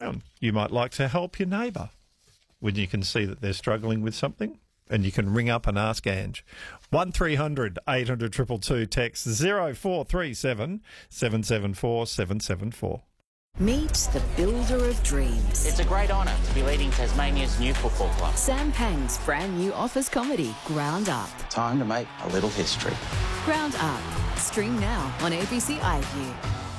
ground. You might like to help your neighbour when you can see that they're struggling with something, and you can ring up and ask Ange. 1300 800 222, text 0437 774 774. Meet the builder of dreams. It's a great honour to be leading Tasmania's new football club. Sam Pang's brand new office comedy, Ground Up. Time to make a little history. Ground Up. Stream now on ABC iView.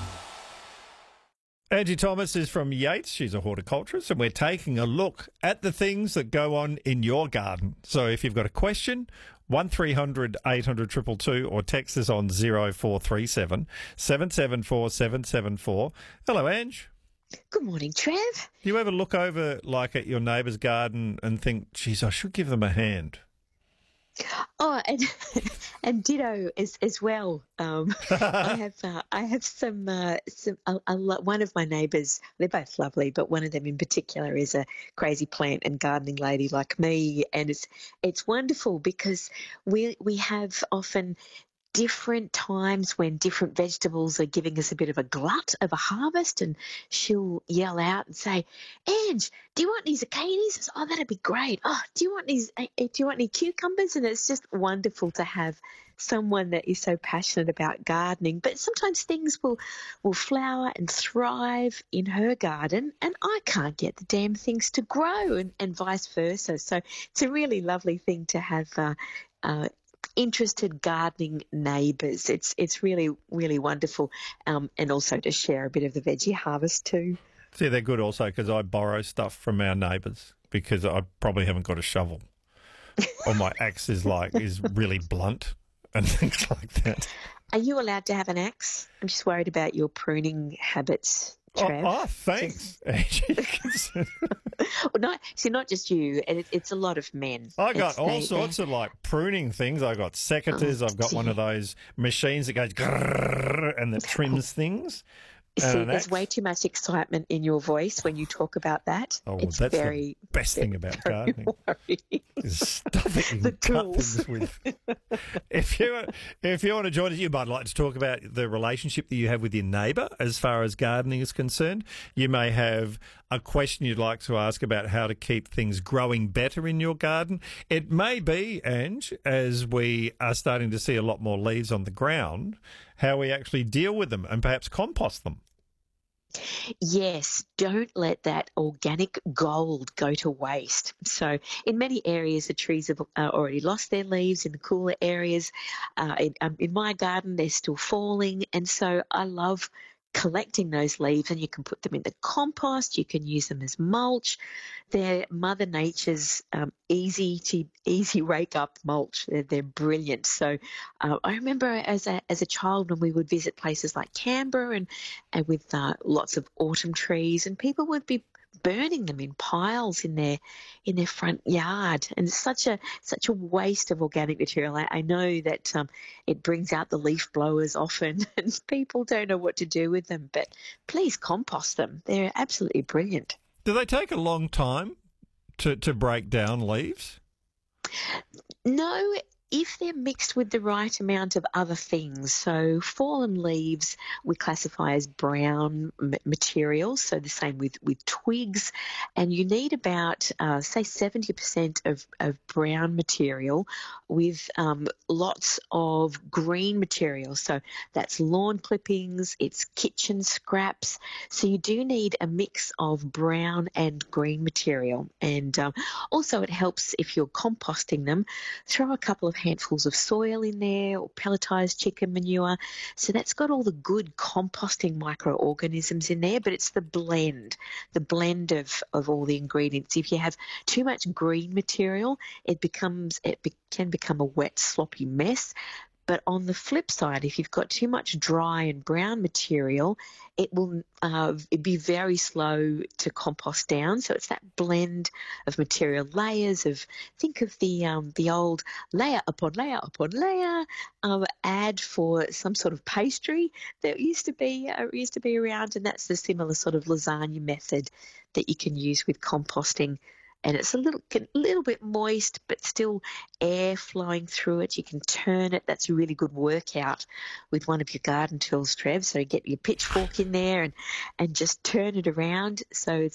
Angie Thomas is from Yates. She's a horticulturist, and we're taking a look at the things that go on in your garden. So if you've got a question, 1300 800 222, or text us on 0437 774 774. Hello, Ange. Good morning, Trev. Do you ever look over, like, at your neighbour's garden and think, geez, I should give them a hand? Oh, and ditto as well. I have some one of my neighbours. They're both lovely, but one of them in particular is a crazy plant and gardening lady like me, and it's wonderful because we have often different times when different vegetables are giving us a bit of a glut of a harvest, and she'll yell out and say, "Ange, do you want any zucchinis?" I say, "Oh, that'd be great." "Oh, do you want any cucumbers?" And it's just wonderful to have someone that is so passionate about gardening. But sometimes things will flower and thrive in her garden, and I can't get the damn things to grow, and vice versa. So it's a really lovely thing to have interested gardening neighbours. It's really, really wonderful, and also to share a bit of the veggie harvest too. See, they're good also because I borrow stuff from our neighbours because I probably haven't got a shovel, or my axe is really blunt and things like that. Are you allowed to have an axe? I'm just worried about your pruning habits, Trev. Oh, thanks. Well, not just you. It's a lot of men. I got all sorts of pruning things. I got secateurs. I've got one of those machines that goes grrrr and that trims things. See, there's way too much excitement in your voice when you talk about that. Oh, it's that's very, the best thing about gardening. Is stuff that you the can cut tools. things with. If you want to join us, you might like to talk about the relationship that you have with your neighbour as far as gardening is concerned. You may have a question you'd like to ask about how to keep things growing better in your garden. It may be, Ange, as we are starting to see a lot more leaves on the ground, how we actually deal with them and perhaps compost them. Yes, don't let that organic gold go to waste. So in many areas, the trees have already lost their leaves. In the cooler areas, in my garden, they're still falling. And so I love collecting those leaves, and you can put them in the compost. You can use them as mulch. They're Mother Nature's easy rake up mulch. They're brilliant. So I remember as a child when we would visit places like Canberra and with lots of autumn trees, and people would be burning them in piles in their front yard, and it's such a waste of organic material. I know that it brings out the leaf blowers often, and people don't know what to do with them. But please compost them; they're absolutely brilliant. Do they take a long time to break down leaves? No. If they're mixed with the right amount of other things, so fallen leaves we classify as brown material, so the same with twigs, and you need about, say, 70% of brown material with lots of green material. So that's lawn clippings, it's kitchen scraps, so you do need a mix of brown and green material. And also it helps if you're composting them, throw a couple of handfuls of soil in there or pelletized chicken manure. So that's got all the good composting microorganisms in there, but it's the blend of all the ingredients. If you have too much green material, it can become a wet, sloppy mess. But on the flip side, if you've got too much dry and brown material, it will be very slow to compost down. So it's that blend of material layers think of the old layer upon layer upon layer ad for some sort of pastry that used to be around, and that's the similar sort of lasagna method that you can use with composting. And it's a little bit moist, but still air flowing through it. You can turn it. That's a really good workout with one of your garden tools, Trev. So get your pitchfork in there and just turn it around. So